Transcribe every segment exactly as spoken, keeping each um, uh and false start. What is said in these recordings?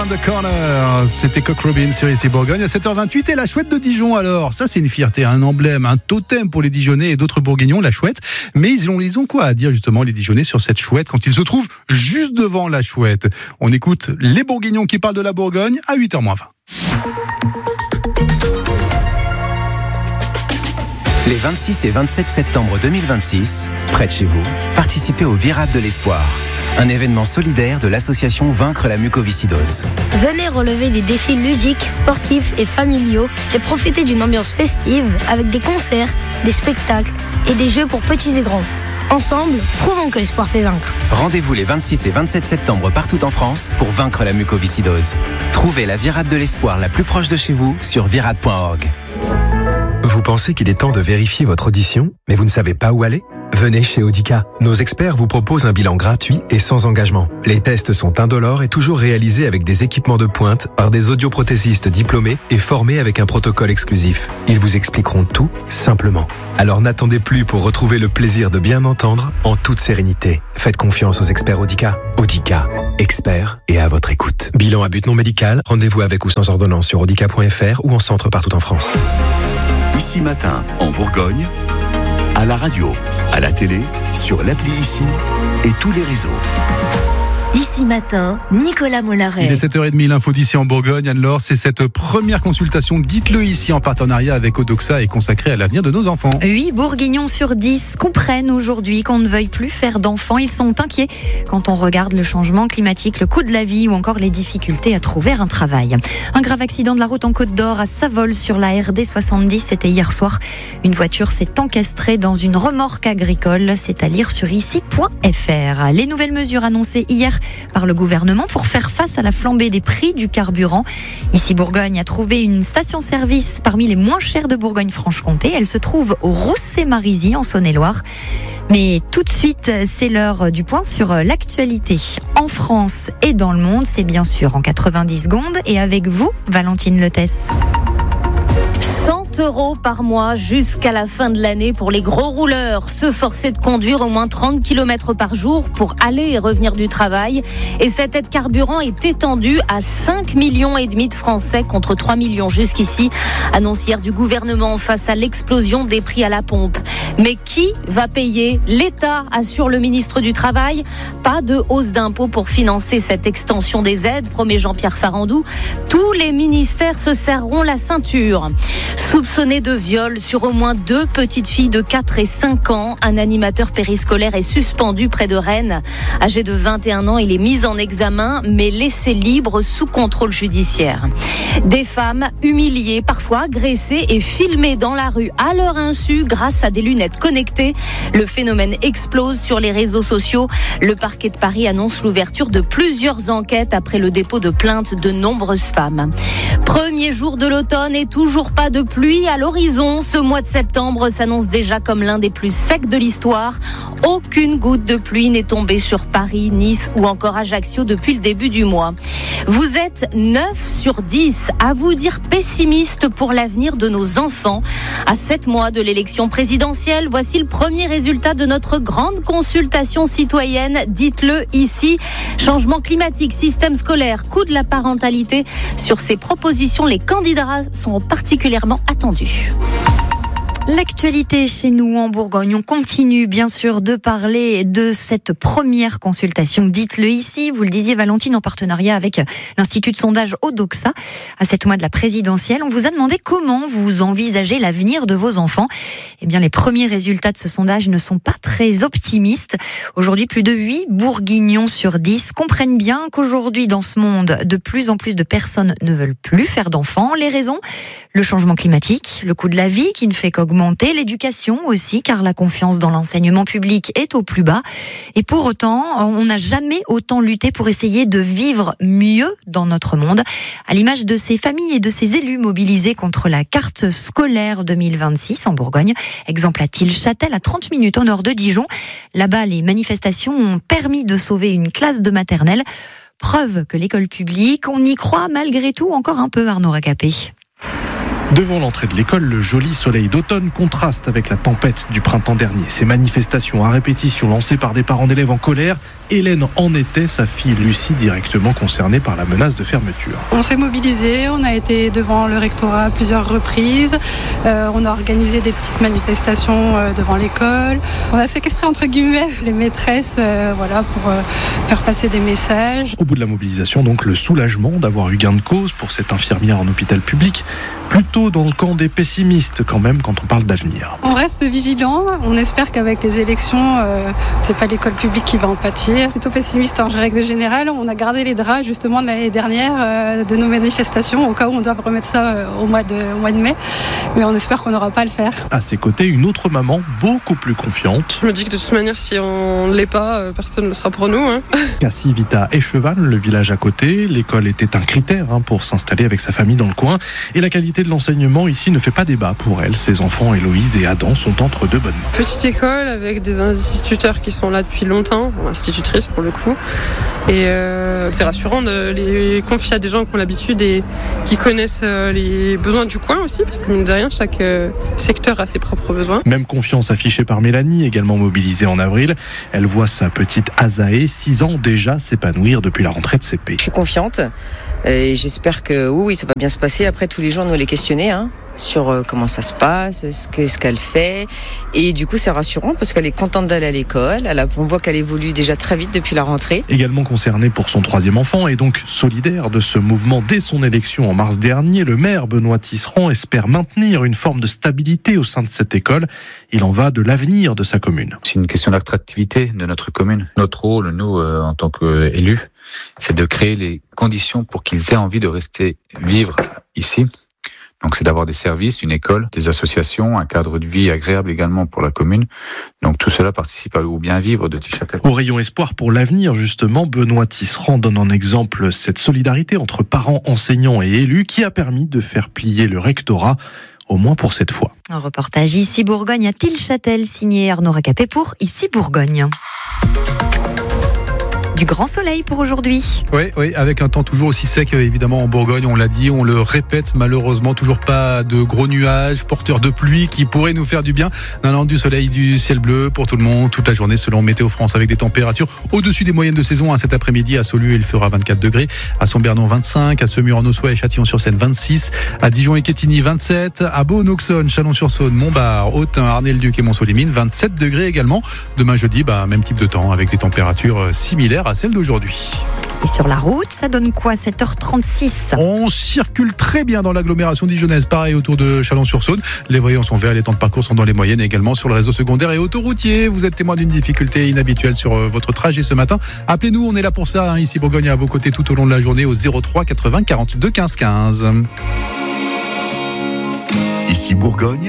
Around the Corner. C'était Cock Robin sur Ici Bourgogne à sept heures vingt-huit. Et la chouette de Dijon alors, ça c'est une fierté, un emblème, un totem pour les Dijonnais et d'autres Bourguignons, la chouette. Mais ils ont, ils ont quoi à dire justement les Dijonnais sur cette chouette quand ils se trouvent juste devant la chouette? On écoute les Bourguignons qui parlent de la Bourgogne à huit heures moins vingt. Les vingt-six et vingt-sept septembre deux mille vingt-six, près de chez vous, participez au Virade de l'Espoir, un événement solidaire de l'association Vaincre la mucoviscidose. Venez relever des défis ludiques, sportifs et familiaux et profiter d'une ambiance festive avec des concerts, des spectacles et des jeux pour petits et grands. Ensemble, prouvons que l'espoir fait vaincre. Rendez-vous les vingt-six et vingt-sept septembre partout en France pour vaincre la mucoviscidose. Trouvez la Virade de l'Espoir la plus proche de chez vous sur virade point org. Vous pensez qu'il est temps de vérifier votre audition, mais vous ne savez pas où aller ? Venez chez Audica. Nos experts vous proposent un bilan gratuit et sans engagement. Les tests sont indolores et toujours réalisés avec des équipements de pointe par des audioprothésistes diplômés et formés avec un protocole exclusif. Ils vous expliqueront tout simplement. Alors n'attendez plus pour retrouver le plaisir de bien entendre en toute sérénité. Faites confiance aux experts Audica. Audica, experts et à votre écoute. Bilan à but non médical, rendez-vous avec ou sans ordonnance sur audica point f r ou en centre partout en France. Ici Matin, en Bourgogne, à la radio, à la télé, sur l'appli Ici et tous les réseaux. Ici Matin, Nicolas Mollaret. Il est sept heures trente, l'info d'ici en Bourgogne. Anne-Laure, c'est cette première consultation, dites-le ici, en partenariat avec Odoxa et consacrée à l'avenir de nos enfants. huit Bourguignons sur dix comprennent aujourd'hui qu'on ne veuille plus faire d'enfants. Ils sont inquiets quand on regarde le changement climatique, le coût de la vie ou encore les difficultés à trouver un travail. Un grave accident de la route en Côte d'Or à Savolles sur la R D soixante-dix, c'était hier soir. Une voiture s'est encastrée dans une remorque agricole. C'est à lire sur ici point f r. Les nouvelles mesures annoncées hier par le gouvernement pour faire face à la flambée des prix du carburant. Ici, Bourgogne a trouvé une station-service parmi les moins chères de Bourgogne-Franche-Comté. Elle se trouve au Rousset-Marisy en Saône-et-Loire. Mais tout de suite, c'est l'heure du point sur l'actualité. En France et dans le monde, c'est bien sûr en quatre-vingt-dix secondes. Et avec vous, Valentine Letesse. cent euros par mois jusqu'à la fin de l'année pour les gros rouleurs. Se forcer de conduire au moins trente kilomètres par jour pour aller et revenir du travail. Et cette aide carburant est étendue à cinq millions et demi de Français contre trois millions jusqu'ici. Annonce hier du gouvernement face à l'explosion des prix à la pompe. Mais qui va payer ? L'État, assure le ministre du Travail. Pas de hausse d'impôts pour financer cette extension des aides, promet Jean-Pierre Farandou. Tous les ministères se serreront la ceinture. Soupçonné de viol sur au moins deux petites filles de quatre et cinq ans, un animateur périscolaire est suspendu près de Rennes. Âgé de vingt et un ans, il est mis en examen, mais laissé libre sous contrôle judiciaire. Des femmes humiliées, parfois agressées et filmées dans la rue à leur insu grâce à des lunettes connectées. Le phénomène explose sur les réseaux sociaux. Le parquet de Paris annonce l'ouverture de plusieurs enquêtes après le dépôt de plaintes de nombreuses femmes. Premier jour de l'automne et toujours pas de pluie à l'horizon. Ce mois de septembre s'annonce déjà comme l'un des plus secs de l'histoire. Aucune goutte de pluie n'est tombée sur Paris, Nice ou encore Ajaccio depuis le début du mois. Vous êtes neuf sur dix à vous dire pessimiste pour l'avenir de nos enfants. À sept mois de l'élection présidentielle, voici le premier résultat de notre grande consultation citoyenne. Dites-le ici. Changement climatique, système scolaire, coût de la parentalité. Sur ces propositions, les candidats sont particulièrement attendus. L'actualité chez nous en Bourgogne, on continue bien sûr de parler de cette première consultation. Dites-le ici, vous le disiez Valentine, en partenariat avec l'Institut de sondage Odoxa. À sept mois de la présidentielle, on vous a demandé comment vous envisagez l'avenir de vos enfants. Eh bien, les premiers résultats de ce sondage ne sont pas très optimistes. Aujourd'hui, plus de huit Bourguignons sur dix comprennent bien qu'aujourd'hui, dans ce monde, de plus en plus de personnes ne veulent plus faire d'enfants. Les raisons ? Le changement climatique, le coût de la vie qui ne fait qu'augmenter. L'éducation aussi, car la confiance dans l'enseignement public est au plus bas. Et pour autant, on n'a jamais autant lutté pour essayer de vivre mieux dans notre monde. À l'image de ces familles et de ces élus mobilisés contre la carte scolaire deux mille vingt-six en Bourgogne. Exemple à Tilchâtel, à trente minutes au nord de Dijon. Là-bas, les manifestations ont permis de sauver une classe de maternelle. Preuve que l'école publique, on y croit malgré tout encore un peu, Arnaud Racapé. Devant l'entrée de l'école, le joli soleil d'automne contraste avec la tempête du printemps dernier. Ces manifestations à répétition lancées par des parents d'élèves en colère, Hélène en était, sa fille Lucie, directement concernée par la menace de fermeture. On s'est mobilisés, on a été devant le rectorat à plusieurs reprises, euh, on a organisé des petites manifestations euh, devant l'école, on a séquestré entre guillemets les maîtresses euh, voilà, pour euh, faire passer des messages. Au bout de la mobilisation, donc, le soulagement d'avoir eu gain de cause pour cette infirmière en hôpital public, plutôt dans le camp des pessimistes quand même quand on parle d'avenir. On reste vigilant, on espère qu'avec les élections, euh, c'est pas l'école publique qui va en pâtir. Plutôt pessimiste en règle générale, on a gardé les draps justement de l'année dernière euh, de nos manifestations au cas où on doit remettre ça euh, au, mois de, au mois de mai, mais on espère qu'on n'aura pas à le faire. À ses côtés, une autre maman beaucoup plus confiante. Je me dis que de toute manière, si on ne l'est pas, euh, personne ne le sera pour nous. Hein. Cassie vit à Échevannes, le village à côté. L'école était un critère hein, pour s'installer avec sa famille dans le coin. Et la qualité de l'enseignement ici ne fait pas débat pour elle. Ses enfants, Héloïse et Adam, sont entre deux bonnes mains. Petite école avec des instituteurs qui sont là depuis longtemps, institutrices pour le coup. Et euh, c'est rassurant de les confier à des gens qui ont l'habitude et qui connaissent euh, les besoins du coin aussi, parce que mine de rien, chaque euh, secteur a ses propres besoins. Même confiance affichée par Mélanie, également mobilisée en avril. Elle voit sa petite Azaé, six ans déjà, s'épanouir depuis la rentrée de C P. Je suis confiante et j'espère que oui, oui, ça va bien se passer. Après, tous les jours, nous les questionner hein, sur euh, comment ça se passe, ce que, ce qu'elle fait. Et du coup, c'est rassurant parce qu'elle est contente d'aller à l'école. Elle a, on voit qu'elle évolue déjà très vite depuis la rentrée. Également concernée pour son troisième enfant et donc solidaire de ce mouvement dès son élection en mars dernier, le maire Benoît Tisserand espère maintenir une forme de stabilité au sein de cette école. Il en va de l'avenir de sa commune. C'est une question d'attractivité de notre commune. Notre rôle, nous, euh, en tant qu'élus, c'est de créer les conditions pour qu'ils aient envie de rester vivre ici. Donc c'est d'avoir des services, une école, des associations, un cadre de vie agréable également pour la commune. Donc tout cela participe au bien vivre de Tichâtel. Au rayon espoir pour l'avenir justement, Benoît Tisserand donne en exemple cette solidarité entre parents, enseignants et élus qui a permis de faire plier le rectorat, au moins pour cette fois. Un reportage Ici Bourgogne à Tilchâtel signé Arnaud Racapé pour Ici Bourgogne. Du grand soleil pour aujourd'hui. Oui, oui, avec un temps toujours aussi sec, évidemment, en Bourgogne, on l'a dit, on le répète, malheureusement, toujours pas de gros nuages, porteurs de pluie qui pourraient nous faire du bien. Non, non, du soleil, du ciel bleu pour tout le monde, toute la journée, selon Météo France, avec des températures au-dessus des moyennes de saison. Hein, cet après-midi, à Saulieu, il fera vingt-quatre degrés, à Sombernon, vingt-cinq, à Semur, en Ossois et Châtillon-sur-Seine, vingt-six, à Dijon et Quetigny, vingt-sept, à Beaune-Auxonne, Chalon-sur-Saône, Montbard, Autun, Arnay-le-Duc et Mont-Solimine, vingt-sept degrés également. Demain jeudi, bah, même type de temps, avec des températures similaires à celle d'aujourd'hui. Et sur la route, ça donne quoi, sept heures trente-six? On circule très bien dans l'agglomération dijonnaise, pareil autour de Chalon-sur-Saône. Les voyants sont verts, les temps de parcours sont dans les moyennes et également sur le réseau secondaire et autoroutier. Vous êtes témoin d'une difficulté inhabituelle sur votre trajet ce matin. Appelez-nous, on est là pour ça, hein, ici Bourgogne, à vos côtés tout au long de la journée au zéro trois quatre-vingts quarante-deux quinze quinze. Ici Bourgogne.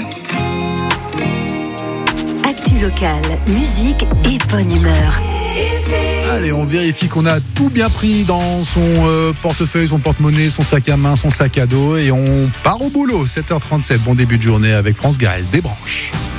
Actu locale, musique et bonne humeur. Allez, on vérifie qu'on a tout bien pris dans son euh, portefeuille, son porte-monnaie, son sac à main, son sac à dos et on part au boulot. sept heures trente-sept, bon début de journée avec France Gaël Desbranches.